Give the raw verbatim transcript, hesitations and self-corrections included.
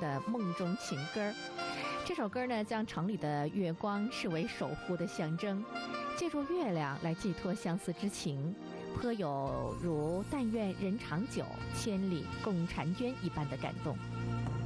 的梦中情歌。这首歌呢，将城里的月光视为守护的象征，借助月亮来寄托相思之情，颇有如但愿人长久，千里共婵娟一般的感动。